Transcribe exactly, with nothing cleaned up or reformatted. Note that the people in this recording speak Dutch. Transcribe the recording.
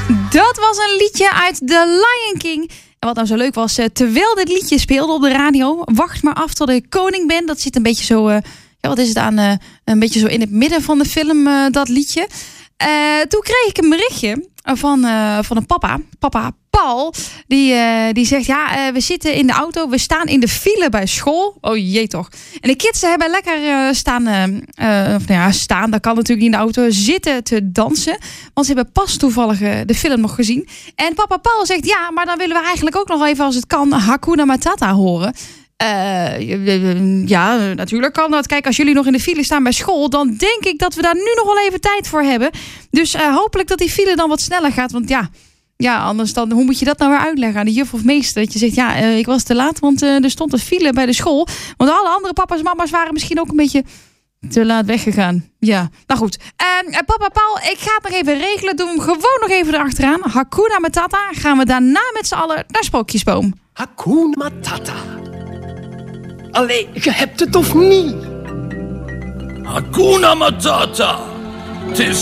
Dat was een liedje uit The Lion King. En wat nou zo leuk was, terwijl dit liedje speelde op de radio, wacht maar af tot ik koning ben. Dat zit een beetje zo, uh, ja, wat is het aan, uh, een beetje zo in het midden van de film, uh, dat liedje. Uh, toen kreeg ik een berichtje van, uh, van een papa, papa Paul, die, uh, die zegt, ja, uh, we zitten in de auto, we staan in de file bij school. Oh jee toch. En de kids hebben lekker uh, staan, uh, uh, of nou ja, staan, dat kan natuurlijk niet in de auto, zitten te dansen. Want ze hebben pas toevallig uh, de film nog gezien. En papa Paul zegt, ja, maar dan willen we eigenlijk ook nog even, als het kan, Hakuna Matata horen. Uh, ja, natuurlijk kan dat. Kijk, als jullie nog in de file staan bij school, dan denk ik dat we daar nu nog wel even tijd voor hebben. Dus uh, hopelijk dat die file dan wat sneller gaat. Want ja, ja, anders dan, hoe moet je dat nou weer uitleggen aan de juf of meester? Dat je zegt, ja, uh, ik was te laat, want uh, er stond een file bij de school. Want alle andere papa's en mama's waren misschien ook een beetje te laat weggegaan. Ja, nou goed. Uh, uh, papa Paul, ik ga het nog even regelen. Doen we hem gewoon nog even erachteraan. Hakuna Matata. Gaan we daarna met z'n allen naar Sprookjesboom. Hakuna Matata. Allee, je hebt het of niet? Hakuna Matata. Het is